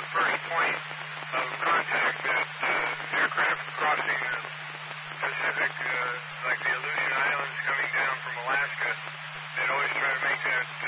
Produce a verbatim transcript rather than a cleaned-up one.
first point of contact that uh, aircraft crossing the Pacific, uh, like the Aleutian Islands coming down from Alaska, they'd always try to make that uh,